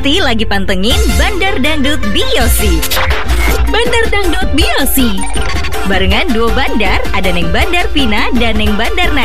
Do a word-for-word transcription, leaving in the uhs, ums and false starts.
pasti lagi pantengin Bandar Dangdut B O C. Bandar Dangdut B O C. Barengan duo bandar, ada Neng Bandar Vina dan Neng Bandar Naya.